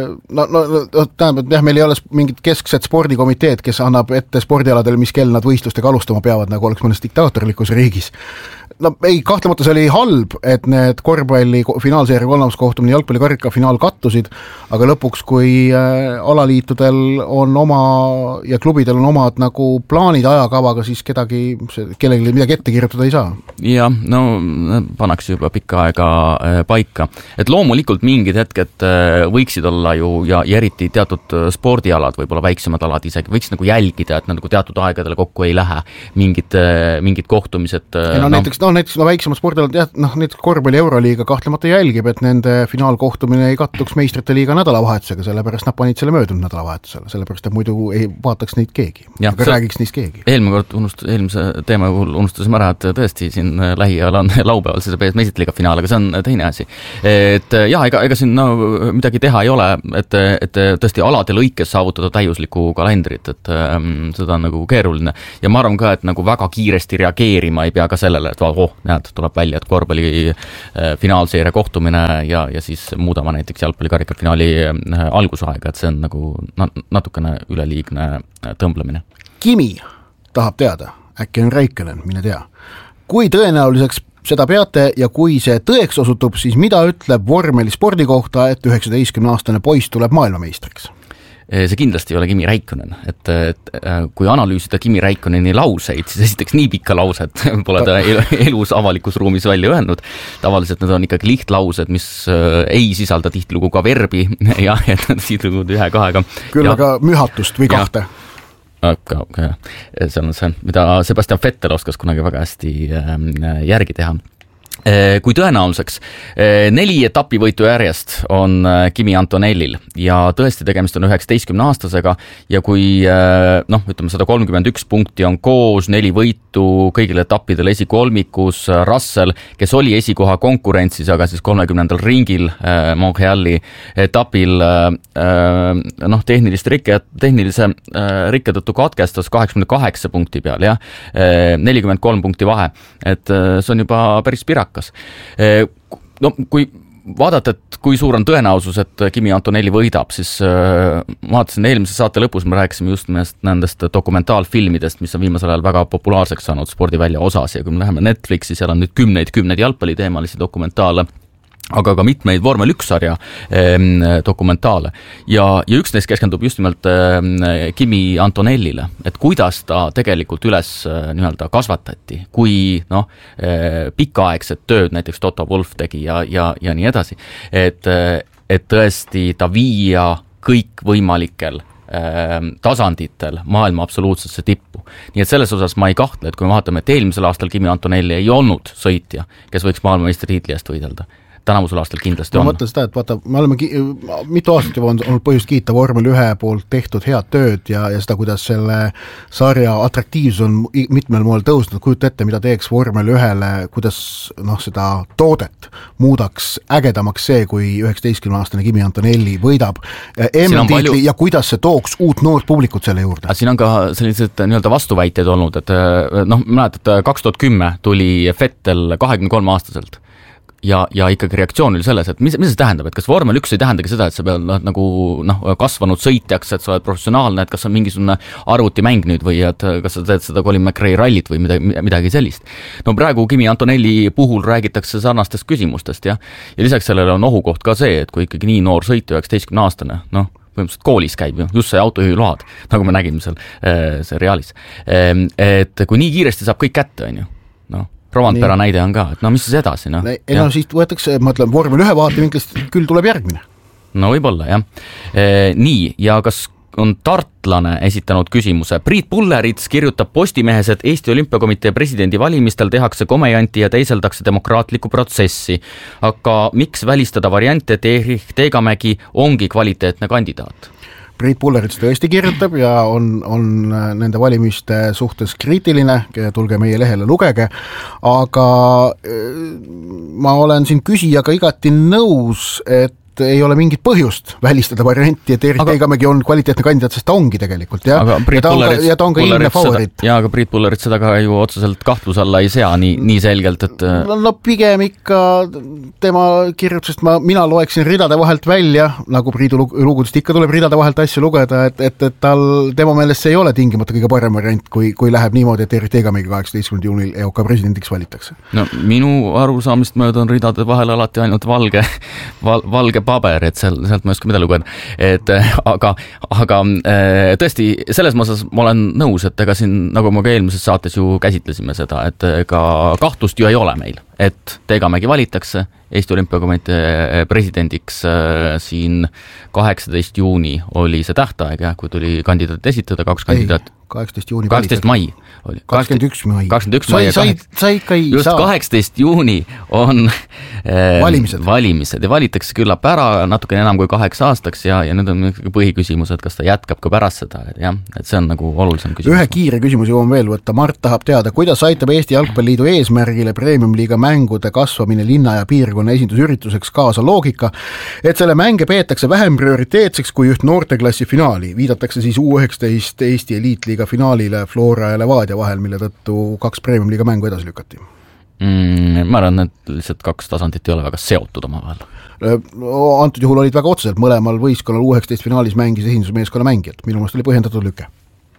tähendab, jah, meil ei ole mingit keskset spordikomiteed, kes annab ette spordialadel, mis kell nad võistlustega alustama peavad, nagu oleks mõnes diktaatorlikus riigis. Ei, kahtlemata see oli halb, et need korvpalli finaalseeria 3. kohtumine jalgpalli karika finaal kattusid, aga lõpuks, kui alaliitudel on oma ja klubidel on omad nagu plaanid ajakavaga, siis kellelegi midagi ette kirjutada ei saa. Ja, pannakse juba pikka aega paika. Et loomulikult mingid hetked võiksid olla ju ja eriti teatud spordialad, võib-olla väiksemad alad isegi, võiks nagu jälgida, et nagu teatud aegadele kokku ei lähe mingid kohtumised. Näiteks väiksemad spordialad, näiteks korvpalli Euroliiga kahtlemata jälgib, et nende finaalkohtumine ei kattuks meistrite liiga nädalavahetusega, sellepärast nad panid selle möödunud nädalavahetusele, sellepärast et muidu ei vaataks neid keegi, aga räägiks neist keegi. Eelmise teema puhul unustasime ära, et tõesti siin lähiajal on laupäeval see meistrite liiga finaal, aga see on teine asi. Et jah, ega siin midagi teha ei ole, et tõesti alade lõikes saavutada täiuslikku kalendrit, et seda on nagu keeruline ja ma arvan ka, et nagu väga kiiresti reageerima ei pea ka sellele, et tuleb välja, et korvpalli finaalseeria kohtumine ja siis muudama näiteks jalgpalli karikafinaali algusaega, et see on nagu natukene üleliigne tõmblemine. Kimi tahab teada, äkki on Räikkönen, mine tea. Kui tõenäoliseks seda peate ja kui see tõeks osutub, siis mida ütleb vormelispordi kohta, et 19-aastane poiss tuleb maailmameistriks? See kindlasti ei ole Kimi Räikkönen, et kui analüüsida Kimi Räikköneni lauseid, siis esiteks nii pikka lauset pole ta elus avalikus ruumis välja öelnud. Tavaliselt need on ikkagi lihtlaused, mis ei sisalda tihtilugu ka verbi ja et nad siidlugud 1-2. Küll aga mühatust või kahte. See on see, mida Sebastian Vettel oskas kunagi väga hästi järgi teha. Kui tõenäoliseks 4 etapivõitu järjest on Kimi Antonellil ja tõesti tegemist on 19-aastasega ja kui 131 punkti on koos, 4 võitu kõigil etappidel esikolmikus, Russell, kes oli esikoha konkurentsis, aga siis 30. ringil Montreali etapil tehnilise rikke tõttu katkestas 88 punkti peal, 43 punkti vahe, et see on juba päris pirakas. Kui vaadata, et kui suur on tõenäosus, et Kimi Antonelli võidab, siis vaatasin eelmise saate lõpus, me rääkisime just nendest dokumentaalfilmidest, mis on viimasel ajal väga populaarseks saanud spordivälja osas ja kui me läheme Netflixi, seal on nüüd kümneid jalgpalliteemalisi dokumentaale, aga ka mitmeid vormel 1-sarja dokumentaale ja üks neist keskendub just nimelt Kimi Antonellile, et kuidas ta tegelikult üles nii-öelda kasvatati, kui pikaaegset tööd näiteks Toto Wolff tegi ja nii edasi, et tõesti ta viia kõik võimalikel tasanditel maailma absoluutsesse tippu. Nii et selles osas ma ei kahtle, et kui me vaatame, et eelmisel aastal Kimi Antonelli ei olnud sõitja, kes võiks maailmameistritiitli eest võidelda, tänavusel aastal kindlasti on. Ma mõtlen seda, et vaata, me oleme mitu aastat juba olnud põhjust kiita vormel 1 poolt tehtud head tööd ja seda, kuidas selle sarja atraktiivsus on mitmel moel tõusnud, kujuta ette, mida teeks vormel 1-le, kuidas seda toodet muudaks ägedamaks see, kui 19-aastane Kimi Antonelli võidab MM-tiitli ja kuidas see tooks uut noort publikut selle juurde. Siin on ka sellised nii-öelda vastuväiteid olnud, et mäletad, 2010 tuli Vettel 23-aastaselt ja ikkagi reaktsioon oli selles, et mis see tähendab, et kas vormel 1 ei tähendagi seda, et sa pead nagu kasvanud sõitjaks, et sa oled professionaalne, et kas on mingisugune arvutimäng nüüd või et kas sa teed seda Colin McRae rallit või midagi sellist. No praegu Kimi Antonelli puhul räägitakse sarnastest küsimustest ja lisaks sellele on ohukoht ka see, et kui ikkagi nii noor sõitja 19-aastane, põhimõtteliselt koolis käib just see autojuhiload, nagu me nägime seal seriaalis, et kui nii kiiresti saab kõik kätte, on ju, Rovanpera näide on ka, et mis siis edasi? Siis võetakse, ma ütlen, vormel 1 vaatevinklist küll tuleb järgmine. No võib-olla, jah. Nii, ja kas on tartlane esitanud küsimuse? Priit Pullerits kirjutab Postimehes, et Eesti Olümpiakomitee presidendi valimistel tehakse komejanti ja teiseldakse demokraatlikku protsessi. Aga miks välistada variante, et Erich Teegamägi ongi kvaliteetne kandidaat? Priit Pullerits tõesti kirjutab ja on nende valimiste suhtes kriitiline, tulge meie lehele lugege, aga ma olen siin küsijaga igati nõus, et ei ole mingit põhjust välistada varianti, et Erich Teegamägi on kvaliteetne kandidaat, sest ta ongi tegelikult, ja ta on ka ilmne favoriit. Ja aga Priit Pullerits seda ka ju otseselt kahtluse alla ei sea nii selgelt, et... No pigem ikka tema kirjutusest mina loeksin ridade vahelt välja, nagu Priidu lugudest ikka tuleb ridade vahelt asju lugeda, et tema meelest see ei ole tingimata kõige parem variant, kui läheb niimoodi, et Erich Teegamägi 18. juunil EOK presidendiks valitakse. No minu arusaamist mööda on ridade vahel alati ainult valge paber, et sealt ma ei oska mida lugeda. Aga tõesti, selles mõttes ma olen nõus, et ega siin, nagu ma ka eelmises saates ju käsitlesime seda, et ega kahtlust ju ei ole meil, et Teegamägi valitakse Eesti Olümpiakomitee presidendiks siin 18. juuni oli see tähtaeg, kui tuli kandidaat esitada, 2 kandidaat. 18 juuni 12 mai oli. 21 mai. 21 mai. Sa ikka ei just saa. 18 juuni on valimised ja valitakse küllap ära natuke enam kui 8 aastaks ja nüüd on põhiküsimus, et kas ta jätkab ka pärast seda, et see on nagu olulisem küsimus. Ühe kiire küsimus jõuan veel võtta. Mart tahab teada, kuidas aitab Eesti Jalgpalliliidu eesmärgile Premium-liiga mängude kasvamine linna ja piirkonna esindusürituseks kaasa loogika, et selle mänge peetakse vähem prioriteetseks kui üht noorteklassi finaali. Viidatakse siis U19 Eesti eliitliiga finaalile Flora ja Levadia vahel, mille tõttu 2 Premium-liiga mängu edasi lükati. Ma arvan, et lihtsalt 2 tasandit ei ole väga seotud omavahel. Antud juhul olid väga otseselt, mõlemal võistkonnal U19 finaalis mängis esindusmeeskonna mängijad. Minu meelest oli põhjendatud lüke.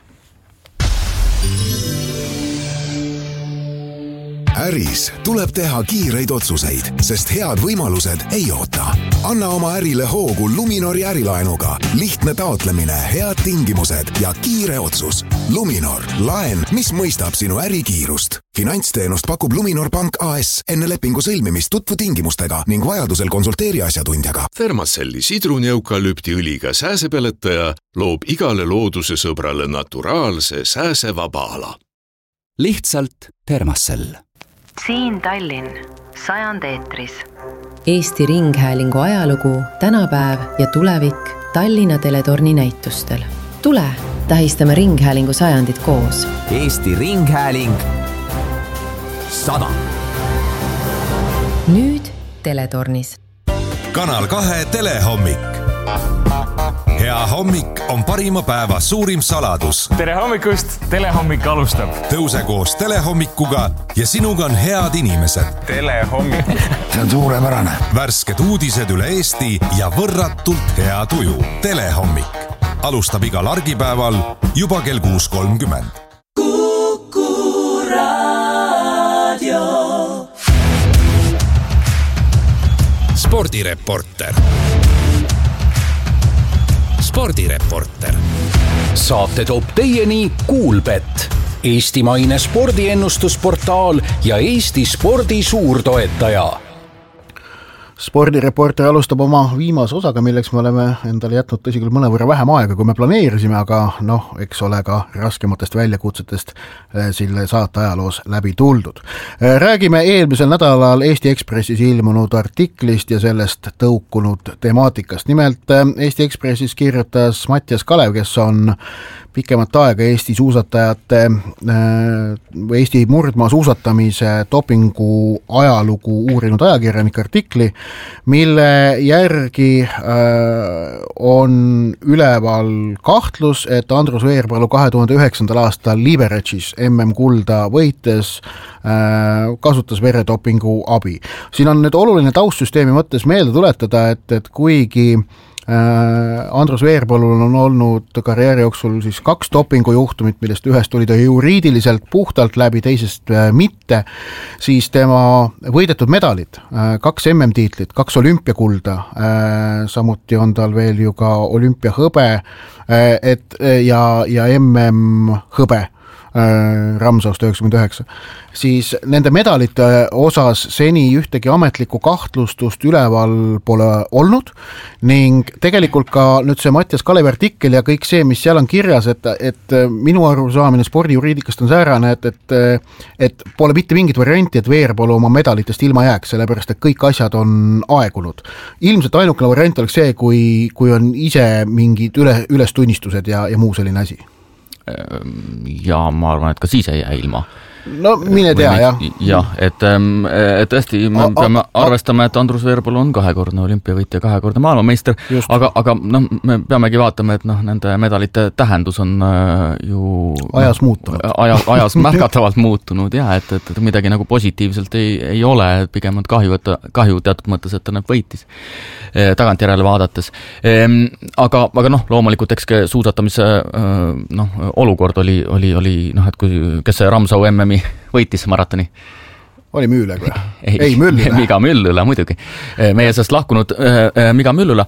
Äris tuleb teha kiireid otsuseid, sest head võimalused ei oota. Anna oma ärile hoogu Luminori ärilaenuga. Lihtne taotlemine, head tingimused ja kiire otsus. Luminor, laen, mis mõistab sinu ärikiirust. Finantsteenust pakub Luminor Pank AS. Enne lepingu sõlmimist tutvu tingimustega ning vajadusel konsulteeri asjatundjaga. Thermacelli sidruneukalüptiõliga sääsepeletaja loob igale looduse sõbrale naturaalse sääsevaba ala. Lihtsalt Thermacell. Siin Tallinn, 100 eetris. Eesti Ringhäälingu ajalugu, tänapäev ja tulevik Tallinna Teletorni näitustel. Tule, tähistame Ringhäälingu 100 koos. Eesti Ringhääling 100. Nüüd Teletornis. Kanal 2 telehommik. Hea hommik on parima päeva suurim saladus. Tere hommikust, telehommik alustab. Tõuse koos telehommikuga ja sinuga on head inimesed. Telehommik. See on suurepärane. Värsked uudised üle Eesti ja võrratult hea tuju. Telehommik. Alustab igal argipäeval juba kell 6.30. Kuku Raadio. Spordireporter. Spordireporter. Saate toob teieni Kuulbett, eestimaine spordiennustusportaal ja Eesti spordi suurtoetaja. Spordireporter alustab oma viimase osaga, milleks me oleme endale jätnud tõsi küll mõnevõrra vähem aega, kui me planeerisime, aga eks ole ka raskematest väljakutsetest selle saate ajaloos läbi tuldud. Räägime eelmisel nädalal Eesti Ekspressis ilmunud artiklist ja sellest tõukunud temaatikast. Nimelt Eesti Ekspressis kirjutas Mattias Kalev, kes on pikemat aega Eesti suusatajate või Eesti murdmaa suusatamise dopingu ajalugu uurinud ajakirjanik artikli, mille järgi on üleval kahtlus, et Andrus Veerpalu 2009. aastal Liberecis MM-kulda võites kasutas veredopingu abi. Siin on nüüd oluline taustsüsteemi mõttes meelde tuletada, et kuigi Andrus Veerpalul on olnud karjääri jooksul siis 2 dopingujuhtumit, millest ühest oli ta juriidiliselt puhtalt läbi, teisest mitte, siis tema võidetud medalid, 2 MM-tiitlit, 2 olümpiakulda, samuti on tal veel ju ka olümpiahõbe ja MM-hõbe Ramsaust 99, siis nende medalite osas seni ühtegi ametlikku kahtlustust üleval pole olnud ning tegelikult ka nüüd see Mattias Kalevi artikkel ja kõik see, mis seal on kirjas, et minu arusaamine spordijuriidikast on säärane, et pole mitte mingit varianti, et Veerpalu oma medalitest ilma jääks, sellepärast et kõik asjad on aegunud. Ilmselt ainukene variant oleks see, kui on ise mingid ülestunnistused ja muu selline asi. Ja ma arvan, et ka siis ei jää ilma. No mine tea, jah. Jah, et tõesti me peame arvestama, et Andrus Veerpalu on 2-kordne olümpiavõitja, 2-kordne maailmameister, aga me peamegi vaatama, et nende medalite tähendus on ju ajas muutunud. Ajas märgatavalt muutunud, jah, et midagi nagu positiivselt ei ole, pigem on kahju teatud mõttes, et ta näeb võitis tagantjärele vaadates. Aga loomulikult eks suusatamise olukord oli, et kes see Ramsau MM-i võitis maratoni? Oli Müüleg või? Ei, Müllüla. Miga Müllüla, muidugi. Meie sellest lahkunud Miga Müllüla.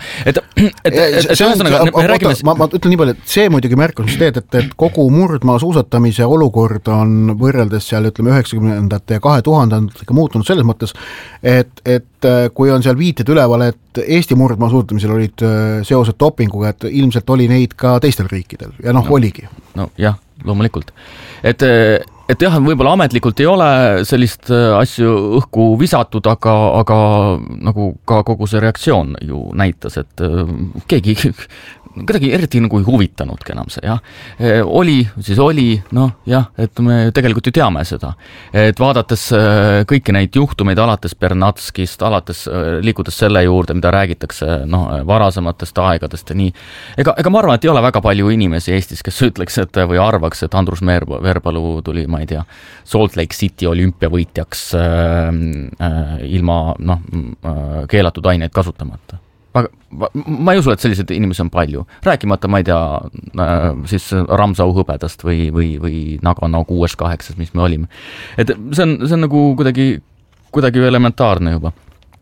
Ma ütlen nii palju, et see muidugi märkus teed, et kogu murdmaa suusatamise olukord on võrreldes seal, ütleme, 90ndate ja 2000-ndatega muutunud selles mõttes, et kui on seal viited üleval, et Eesti murdmaa suusatamisel olid seosed dopinguga, et ilmselt oli neid ka teistel riikidel ja oligi. No jah, loomulikult. Et jah, võib-olla ametlikult ei ole sellist asju õhku visatud, aga nagu ka kogu see reaktsioon ju näitas, et keegi kuidagi eriti nagu ei huvitanudki enam see, jah. Oli, et me tegelikult ju teame seda. Et vaadates kõiki neid juhtumeid alates Bernatskist, alates liikudes selle juurde, mida räägitakse varasematest aegadest ja nii. Ega ma arvan, et ei ole väga palju inimesi Eestis, kes ütleks, või arvaks, et Andrus Veerpalu tuli, ma ei tea, Salt Lake City olümpiavõitjaks ilma keelatud aineid kasutamata. Ma ei usu, et sellised inimesi on palju. Rääkimata, ma ei tea, siis Ramsau hõbedast või Nagano 6-8, mis me olime. Et see on nagu kuidagi elementaarne juba.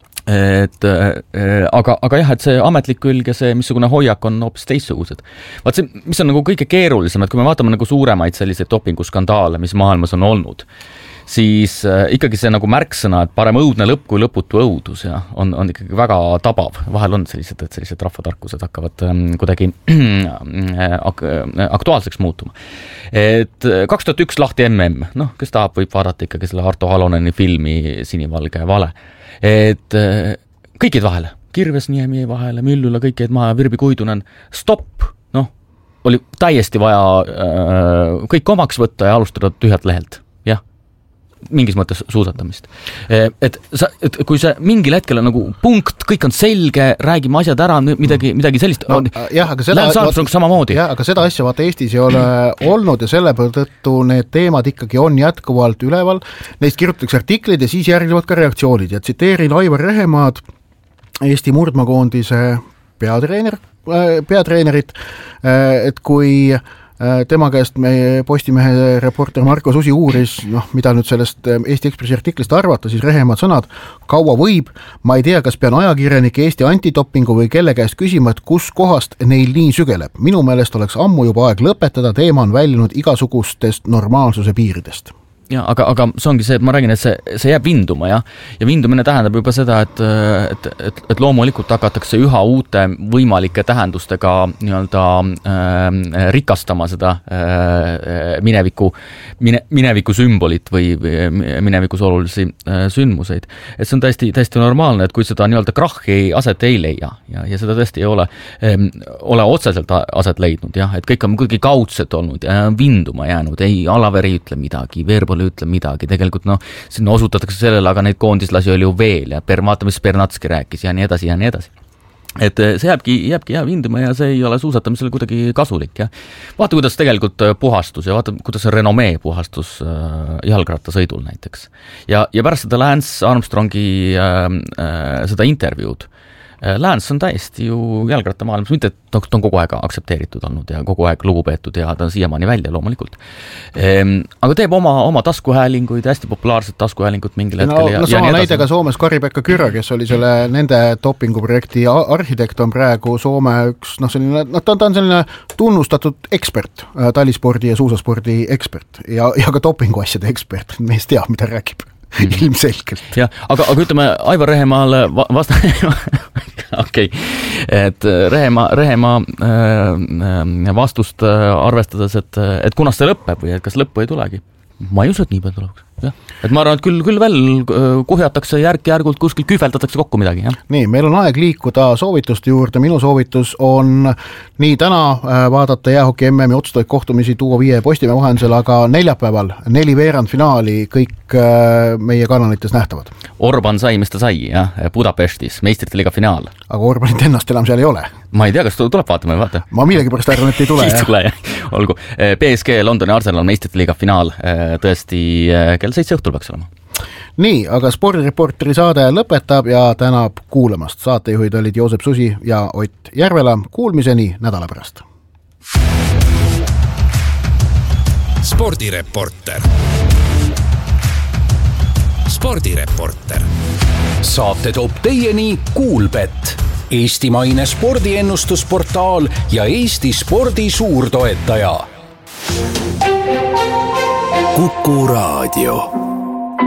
Aga jah, et see ametlik külg ja see missugune hoiak on hoopis teistsugused. Vaat see, mis on nagu kõige keerulisem, et kui me vaatame nagu suuremaid selliseid dopinguskandaale, mis maailmas on olnud, siis ikkagi see nagu märksõna, et parem õudne lõpp kui lõputu õudus ja on ikkagi väga tabav. Vahel on sellised rahvatarkused hakkavad kuidagi aktuaalseks muutuma. Et 2001 Lahti MM, kes tahab, võib vaadata ikkagi selle Arto Haloneni filmi Sinivalge vale. Et kõikid vahele, Kirves Niemi vahele, Müllüla kõikid maha, Virbi Kuidunen, stopp, oli täiesti vaja kõik omaks võtta ja alustada tühjalt lehelt. Mingis mõttes suusatamist. Et kui see mingil hetkel on nagu punkt, kõik on selge, räägime asjad ära, midagi sellist, läheb saadusega samamoodi. Jah, aga seda asja vaata Eestis ei ole olnud ja selle tõttu need teemad ikkagi on jätkuvalt üleval, neist kirjutatakse artiklid ja siis järgnevad ka reaktsioonid ja tsiteerin Aivar Rehemaad, Eesti murdmaakoondise peatreenerit, et kui tema käest meie Postimehe reporter Marko Susi uuris, mida nüüd sellest Eesti Ekspressi artiklist arvata, siis Rehemad sõnad, kaua võib, ma ei tea, kas pean ajakirjanike Eesti antidopingu või kelle käest küsima, et kus kohast neil nii sügeleb. Minu meelest oleks ammu juba aeg lõpetada, teema on väljunud igasugustest normaalsuse piiridest. Ja, aga see ongi see, et ma räägin, et see jääb vinduma, ja vindumine tähendab juba seda, et loomulikult hakatakse üha uute võimalike tähendustega rikastama seda mineviku sümbolit või minevikus olulisi sündmuseid. Et see on täiesti normaalne, et kui seda krahhi aset ei leia ja seda tõesti ei ole otseselt aset leidnud, et kõik on kuidagi kaudselt olnud ja vinduma jäänud, ei Alaveri ütle midagi, Veerpalu võib-olla ei ütle midagi, tegelikult sinna osutatakse sellele, aga neid koondislasi oli ju veel ja vaata, mis Bernatski rääkis ja nii edasi ja nii edasi. Et see jääbki hinduma ja see ei ole suusatamisele kuidagi kasulik ja vaata, kuidas tegelikult puhastus ja vaata, kuidas see renomee puhastus jalgrattasõidul näiteks. Ja pärast seda Lance Armstrongi seda intervjuud Lance on täiesti ju jalgrattamaailmas, mitte ta on kogu aeg aktsepteeritud olnud ja kogu aeg lugupeetud ja ta on siiamaani välja loomulikult. Aga teeb oma taskuhäälinguid, hästi populaarset taskuhäälingut mingil hetkel. Sama näide ka Soomes Kari-Pekka Kyrö, kes oli selle nende dopinguprojekti arhitekt, on praegu Soome üks, ta on selline tunnustatud ekspert, talispordi ja suusaspordi ekspert ja ka dopinguasjade ekspert, mees teab, mida räägib. Ilmselgelt. Ja, aga ütleme, Aivar Rehemaale et Rehemaa vastust arvestades, et kunas see lõpeb või et kas lõppu ei tulegi. Ma ei usu, et nii palju tuleks. Ja. Et ma arvan, et küll veel kuhjatakse järk-järgult, kuskil kühveldatakse kokku midagi. Ja. Nii, meil on aeg liikuda soovituste juurde. Minu soovitus on nii täna vaadata jäähoki MM-i otsustavaid kohtumisi tuua 5 Postimehe vahendusel, aga neljapäeval 4 veerandfinaali kõik meie kanalites nähtavad. Orban sai, mis ta sai, jah, Budapestis, meistrite liiga finaal. Aga Orbanit ennast enam seal ei ole. Ma ei tea, kas tuleb vaatama või vaata? Ma millegi pärast arvan, et ei tule. Siis tule, jah. Olgu. PSG, Londoni Arsenal, meistrite liiga finaal, tõesti kell 7 õhtul peaks olema. Nii, aga spordireporteri saade lõpetab ja tänab kuulamast. Saatejuhid olid Joosep Susi ja Ott Järvela. Kuulmiseni nädala pärast. Spordireporter. Spordireporter. Saate toob teieni Kuulbett, eestimaine spordiennustusportaal ja Eesti spordi suurtoetaja. Kuku Raadio.